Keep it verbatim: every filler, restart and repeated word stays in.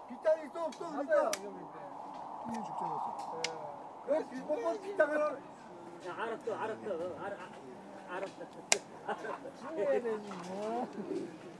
빗장이 또 없어 그러니까. 이게 죽잖았어. 그 빗장은 빗장을 야, 알았어, 알았어, 알아, 알았어. 해야 되지 뭐.